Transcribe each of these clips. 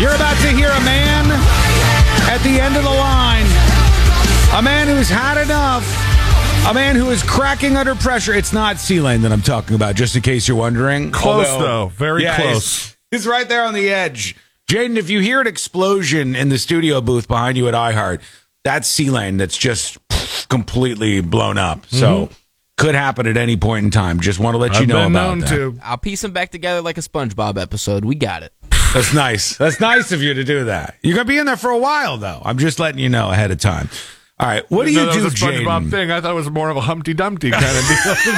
You're about to hear a man at the end of the line. A man who's had enough. A man who is cracking under pressure. It's not C-Lane that I'm talking about, just in case you're wondering. Close, though. Very close. He's right there on the edge. Jaden, if you hear an explosion in the studio booth behind you at iHeart, that's C-Lane that's just completely blown up. So could happen at any point in time. Just want to let you know about that. I'll piece them back together like a SpongeBob episode. We got it. That's nice. That's nice of you to do that. You're going to be in there for a while, though. I'm just letting you know ahead of time. All right, what do you do, was a SpongeBob Jaden? thing. I thought it was more of a Humpty Dumpty kind of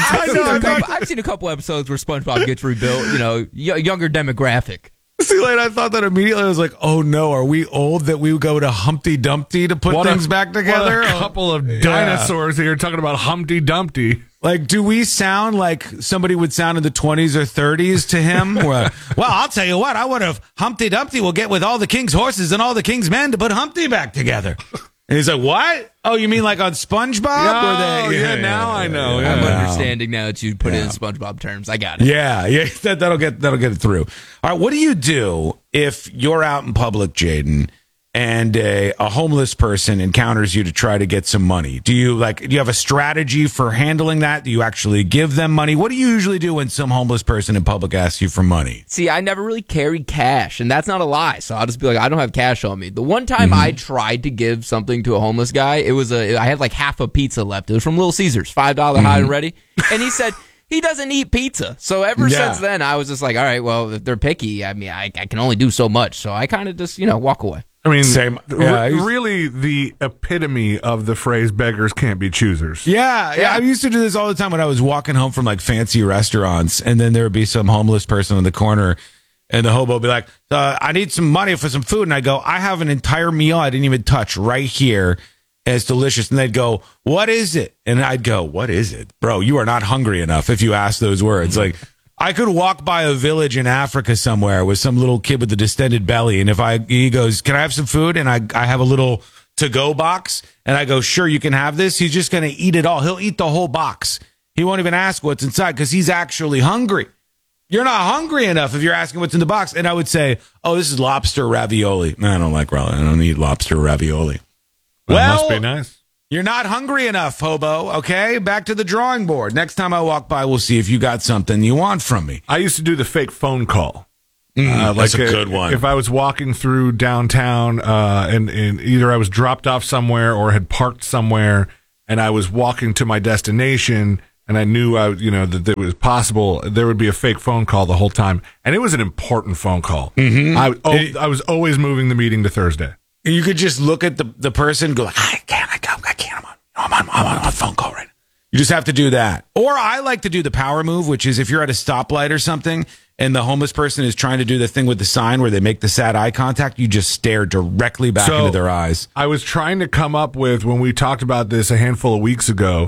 deal. I've seen a couple episodes where SpongeBob gets rebuilt. You know, younger demographic. See, like, I thought that immediately. I was like, oh, no, are we old that we go to Humpty Dumpty to put things back together? What a couple of dinosaurs here talking about Humpty Dumpty. Like, do we sound like somebody would sound in the 20s or 30s to him? Well, I'll tell you what, I would have Humpty Dumpty will get with all the king's horses and all the king's men to put Humpty back together. And he's like, what? Oh, you mean like on SpongeBob? Now I know. Yeah. I'm understanding now that you put it in SpongeBob terms. I got it. Yeah, that'll get it through. All right, what do you do if you're out in public, Jaden, and a homeless person encounters you to try to get some money? Do you have a strategy for handling that? Do you actually give them money? What do you usually do when some homeless person in public asks you for money? See, I never really carried cash, and that's not a lie. So I'll just be like, I don't have cash on me. The one time I tried to give something to a homeless guy, I had like half a pizza left. It was from Little Caesars, $5 hot and ready. And he said he doesn't eat pizza. So ever since then, I was just like, all right, well, if they're picky, I mean, I can only do so much. So I kind of just, walk away. I mean, really the epitome of the phrase beggars can't be choosers. Yeah. I used to do this all the time when I was walking home from like fancy restaurants, and then there would be some homeless person in the corner, and the hobo would be like, I need some money for some food. And I go, I have an entire meal I didn't even touch right here, and it's delicious. And they'd go, what is it? And I'd go, what is it? Bro, you are not hungry enough if you ask those words. Like, I could walk by a village in Africa somewhere with some little kid with a distended belly, and he goes, can I have some food? And I have a little to-go box, and I go, sure, you can have this. He's just going to eat it all. He'll eat the whole box. He won't even ask what's inside because he's actually hungry. You're not hungry enough if you're asking what's in the box. And I would say, oh, this is lobster ravioli. I don't like ravioli. I don't eat lobster ravioli. Well, must be nice. You're not hungry enough, hobo, okay? Back to the drawing board. Next time I walk by, we'll see if you got something you want from me. I used to do the fake phone call. That's a good one. If I was walking through downtown and either I was dropped off somewhere or had parked somewhere and I was walking to my destination and I knew that it was possible, there would be a fake phone call the whole time. And it was an important phone call. I was always moving the meeting to Thursday. You could just look at the person, go, I can't, I'm on a phone call right now. You just have to do that. Or I like to do the power move, which is if you're at a stoplight or something and the homeless person is trying to do the thing with the sign where they make the sad eye contact, you just stare directly back into their eyes. I was trying to come up with, when we talked about this a handful of weeks ago,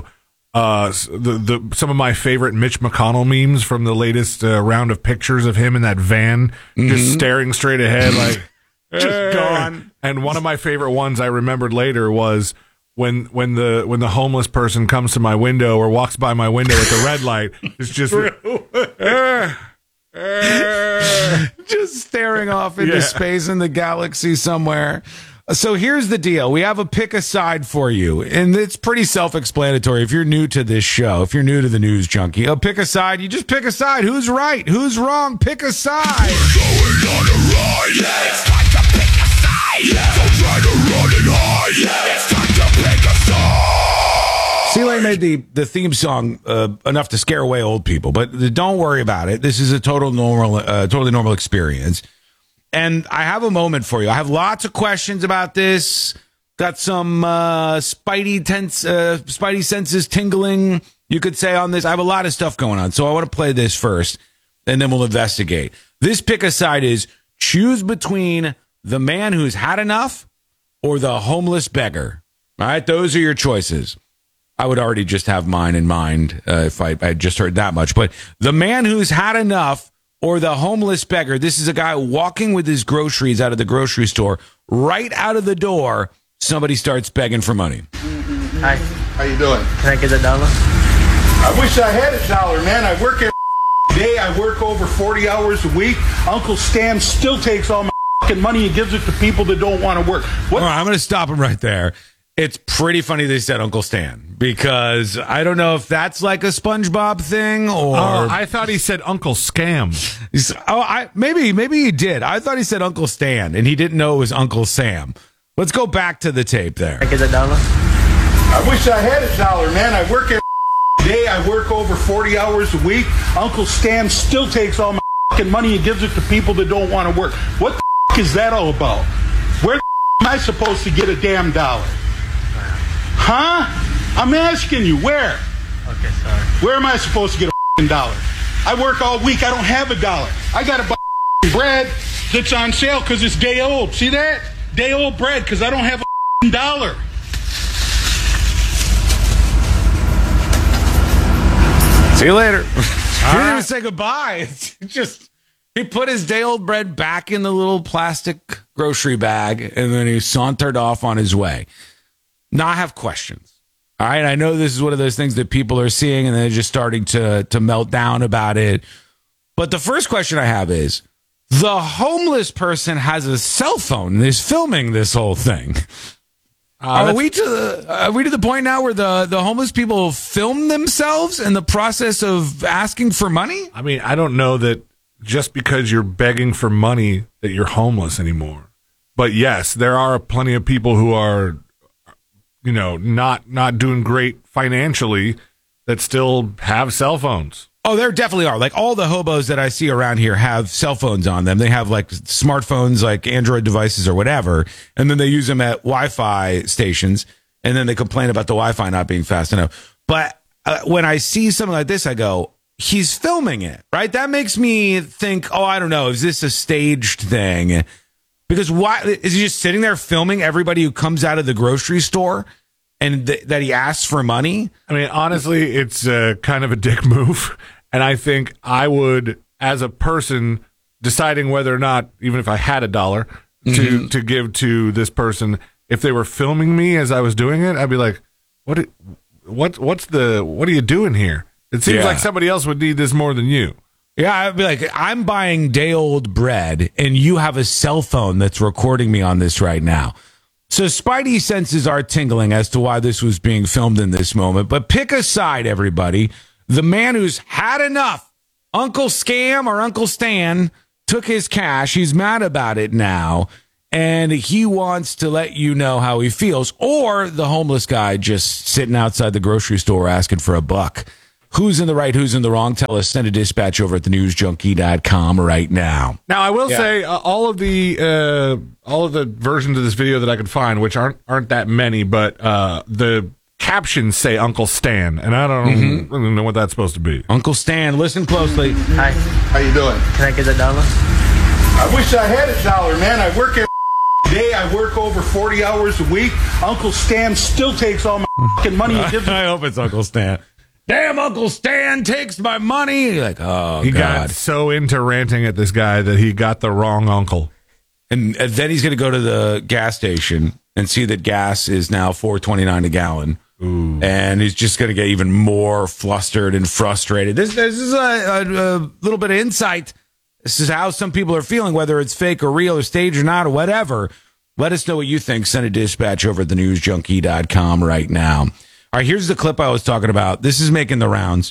some of my favorite Mitch McConnell memes from the latest round of pictures of him in that van, just staring straight ahead like... just gone. And one of my favorite ones I remembered later was when the homeless person comes to my window or walks by my window at the red light, it's just just staring off into space in the galaxy somewhere. So here's the deal. We have a pick a side for you, and it's pretty self-explanatory. If you're new to this show, if you're new to the News Junkie, pick a side. You just pick a side. Who's right? Who's wrong? Pick a side. We're going on a ride. Yeah. It's time to pick a side. Yeah. Don't try to run and hide. Yeah. It's time to pick a side. C-Lane made the theme song enough to scare away old people, but don't worry about it. This is a totally normal experience. And I have a moment for you. I have lots of questions about this. Got some spidey senses tingling, you could say, on this. I have a lot of stuff going on. So I want to play this first, and then we'll investigate. This pick a side is choose between the man who's had enough or the homeless beggar. All right, those are your choices. I would already just have mine in mind if I had just heard that much. But the man who's had enough or the homeless beggar. This is a guy walking with his groceries out of the grocery store. Right out of the door, somebody starts begging for money. Hi. How you doing? Can I get $1? I wish I had $1, man. I work every day. I work over 40 hours a week. Uncle Stan still takes all my fucking money and gives it to people that don't want to work. What? All right, I'm going to stop him right there. It's pretty funny they said Uncle Stan, because I don't know if that's like a SpongeBob thing or. Oh, I thought he said Uncle Scam. Maybe he did. I thought he said Uncle Stan, and he didn't know it was Uncle Sam. Let's go back to the tape there. Is a dollar? I wish I had a dollar, man. I work every day. I work over 40 hours a week. Uncle Stan still takes all my fucking money and gives it to people that don't want to work. What the is that all about? Where am I supposed to get a damn dollar? Huh? I'm asking you, where? Okay, sorry. Where am I supposed to get a fucking dollar? I work all week. I don't have a dollar. I got to buy bread that's on sale because it's day old. See that? Day old bread because I don't have a dollar. See you later. He didn't even say goodbye. It's just he put his day old bread back in the little plastic grocery bag, and then he sauntered off on his way. Now I have questions. All right, I know this is one of those things that people are seeing and they're just starting to melt down about it. But the first question I have is, the homeless person has a cell phone and is filming this whole thing. Are we to the point now where the homeless people film themselves in the process of asking for money? I mean, I don't know that just because you're begging for money that you're homeless anymore. But yes, there are plenty of people who are, you know, not doing great financially that still have cell phones. Oh, there definitely are. Like all the hobos that I see around here have cell phones on them. They have like smartphones, like Android devices or whatever, and then they use them at Wi-Fi stations, and then they complain about the Wi-Fi not being fast enough. But when I see something like this, I go, he's filming it, right? That makes me think, oh, I don't know, is this a staged thing? Because why is he just sitting there filming everybody who comes out of the grocery store and that he asks for money? I mean, honestly, it's kind of a dick move. And I think I would, as a person, deciding whether or not, even if I had a dollar to give to this person, if they were filming me as I was doing it, I'd be like, what are you doing here? It seems like somebody else would need this more than you. Yeah, I'd be like, I'm buying day old bread and you have a cell phone that's recording me on this right now. So Spidey senses are tingling as to why this was being filmed in this moment. But pick a side, everybody. The man who's had enough, Uncle Scam or Uncle Stan, took his cash. He's mad about it now. And he wants to let you know how he feels. Or the homeless guy just sitting outside the grocery store asking for a buck. Who's in the right, who's in the wrong? Tell us. Send a dispatch over at thenewsjunkie.com right now. Now, I will say all of the versions of this video that I could find, which aren't that many, but the captions say Uncle Stan, and I don't really know what that's supposed to be. Uncle Stan, listen closely. Hi. How you doing? Can I get a dollar? I wish I had a dollar, man. I work every day. I work over 40 hours a week. Uncle Stan still takes all my fucking money and gives it. I hope it's Uncle Stan. Damn, Uncle Stan takes my money. You're like, oh, He God. got so into ranting at this guy that he got the wrong uncle. And then he's going to go to the gas station and see that gas is now $4.29 a gallon. Ooh. And he's just going to get even more flustered and frustrated. This is a little bit of insight. This is how some people are feeling, whether it's fake or real or staged or not or whatever. Let us know what you think. Send a dispatch over at thenewsjunkie.com right now. All right, here's the clip I was talking about. This is making the rounds.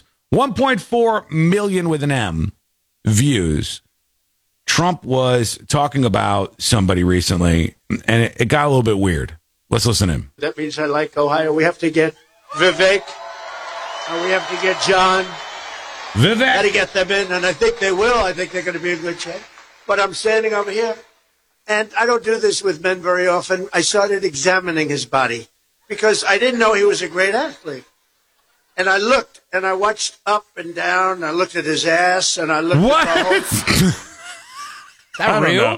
1.4 million with an M views. Trump was talking about somebody recently, and it got a little bit weird. Let's listen to him. That means I like Ohio. We have to get Vivek, and we have to get John. Vivek. Got to get them in, and I think they will. I think they're going to be in good shape. But I'm standing over here, and I don't do this with men very often. I started examining his body because I didn't know he was a great athlete. And I looked, and I watched up and down. I looked at his ass, and I looked at the whole... Is that real?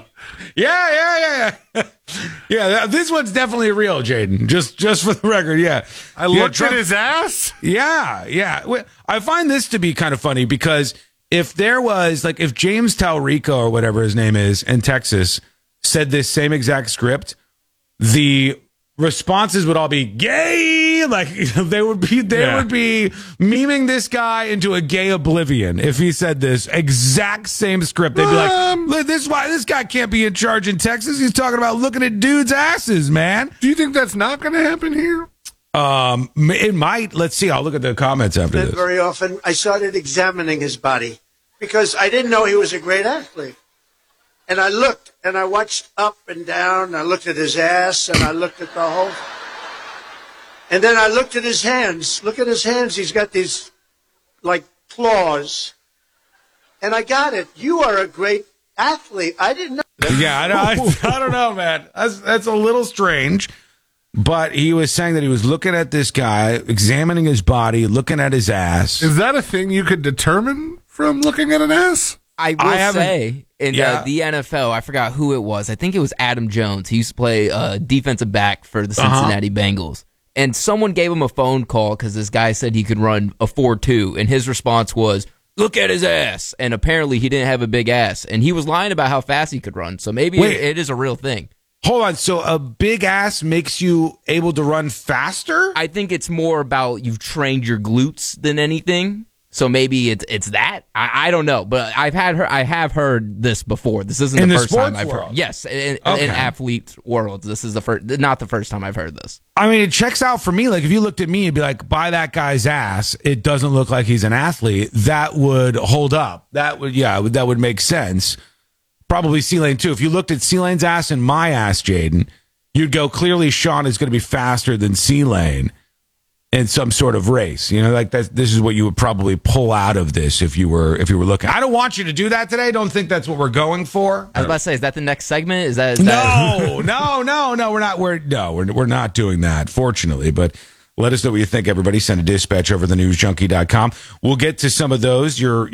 Yeah. Yeah, this one's definitely real, Jaden. Just for the record, yeah. I looked at his ass? Yeah. I find this to be kind of funny because if there was, like, if James Talrico or whatever his name is in Texas said this same exact script, the responses would all be gay. Like they would be memeing this guy into a gay oblivion if he said this exact same script. They'd be like, "This is why this guy can't be in charge in Texas. He's talking about looking at dudes' asses, man." Do you think that's not going to happen here? It might. Let's see. I'll look at the comments after this. Very often, I started examining his body because I didn't know he was a great athlete. And I looked, and I watched up and down. I looked at his ass, and I looked at the whole. And then I looked at his hands. Look at his hands. He's got these, like, claws. And I got it. You are a great athlete. I didn't know. Yeah, I don't know, man. That's a little strange. But he was saying that he was looking at this guy, examining his body, looking at his ass. Is that a thing you could determine from looking at an ass? I will say, in the NFL, I forgot who it was. I think it was Adam Jones. He used to play defensive back for the Cincinnati Bengals. And someone gave him a phone call because this guy said he could run a 4.2. And his response was, "Look at his ass." And apparently he didn't have a big ass. And he was lying about how fast he could run. So maybe it is a real thing. Hold on. So a big ass makes you able to run faster? I think it's more about you've trained your glutes than anything. So maybe it's that. I don't know, but I have heard this before. This isn't the first time I've heard. Yes, in athlete world, this is not the first time I've heard this. I mean, it checks out for me. Like if you looked at me and be like, by that guy's ass, it doesn't look like he's an athlete. That would hold up. That would make sense. Probably C-Lane too. If you looked at C-Lane's ass and my ass, Jaden, you'd go, clearly Sean is going to be faster than C-Lane in some sort of race. You know, like this is what you would probably pull out of this if you were looking. I don't want you to do that today. Don't think that's what we're going for. I was about to say, is that the next segment? Is that No, we're not. We're not doing that, fortunately, but let us know what you think, everybody. Send a dispatch over thenewsjunkie.com. We'll get to some of those, your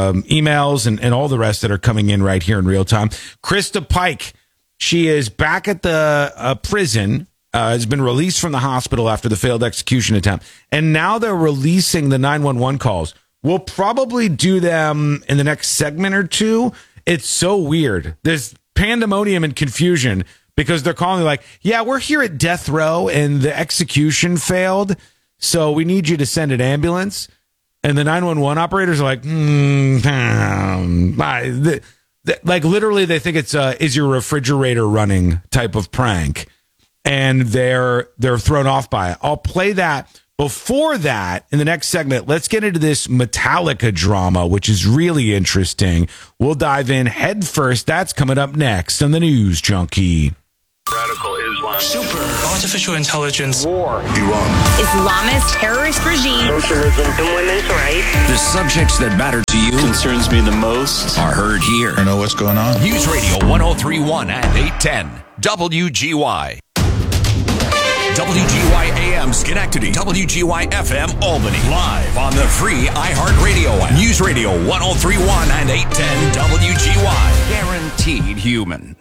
emails and all the rest that are coming in right here in real time. Krista Pike, she is back at the prison, has been released from the hospital after the failed execution attempt. And now they're releasing the 911 calls. We'll probably do them in the next segment or two. It's so weird. There's pandemonium and confusion because they're calling like, yeah, we're here at death row and the execution failed, so we need you to send an ambulance. And the 911 operators are like, like literally they think it's is your refrigerator running type of prank, and they're thrown off by it. I'll play that. Before that, in the next segment, let's get into this Metallica drama, which is really interesting. We'll dive in head first. That's coming up next on the News Junkie. Radical Islam. Super. Artificial intelligence. War. Iran. Islamist terrorist regime. Socialism and women's rights. The subjects that matter to you Concerns me the most are heard here. I know what's going on. News Radio 103.1 and 810. WGY. WGY AM Schenectady. WGY FM Albany. Live on the free iHeartRadio app. News Radio 103.1 and 810 WGY. Guaranteed human.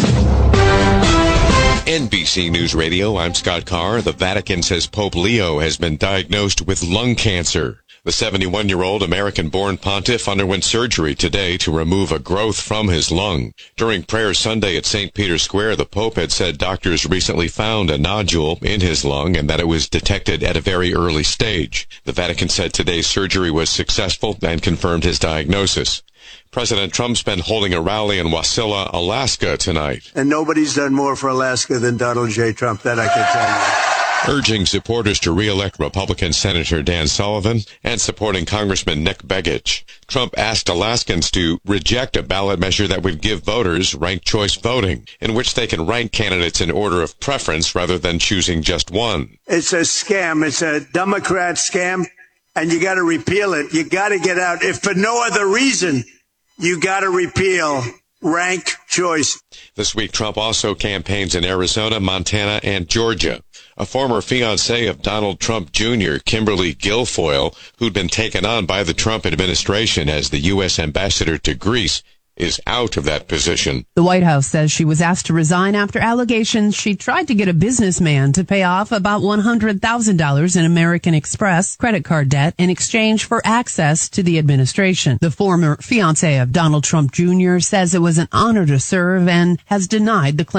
NBC News Radio, I'm Scott Carr. The Vatican says Pope Leo has been diagnosed with lung cancer. The 71-year-old American-born pontiff underwent surgery today to remove a growth from his lung. During prayer Sunday at St. Peter's Square, the Pope had said doctors recently found a nodule in his lung and that it was detected at a very early stage. The Vatican said today's surgery was successful and confirmed his diagnosis. President Trump's been holding a rally in Wasilla, Alaska tonight. And nobody's done more for Alaska than Donald J. Trump, that I can tell you. Urging supporters to re-elect Republican Senator Dan Sullivan and supporting Congressman Nick Begich. Trump asked Alaskans to reject a ballot measure that would give voters ranked choice voting, in which they can rank candidates in order of preference rather than choosing just one. It's a scam. It's a Democrat scam, and you got to repeal it. You got to get out. If for no other reason, you got to repeal ranked choice. This week, Trump also campaigns in Arizona, Montana, and Georgia. A former fiancée of Donald Trump Jr., Kimberly Guilfoyle, who'd been taken on by the Trump administration as the U.S. ambassador to Greece, is out of that position. The White House says she was asked to resign after allegations she tried to get a businessman to pay off about $100,000 in American Express credit card debt in exchange for access to the administration. The former fiancé of Donald Trump Jr. says it was an honor to serve and has denied the claim.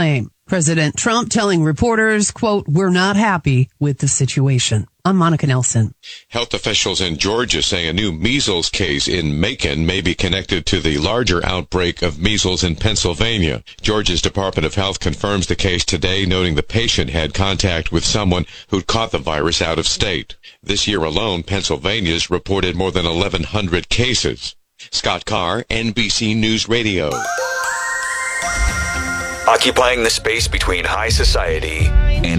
President Trump telling reporters, quote, "We're not happy with the situation." I'm Monica Nelson. Health officials in Georgia say a new measles case in Macon may be connected to the larger outbreak of measles in Pennsylvania. Georgia's Department of Health confirms the case today, noting the patient had contact with someone who'd caught the virus out of state. This year alone, Pennsylvania's reported more than 1,100 cases. Scott Carr, NBC News Radio. Occupying the space between high society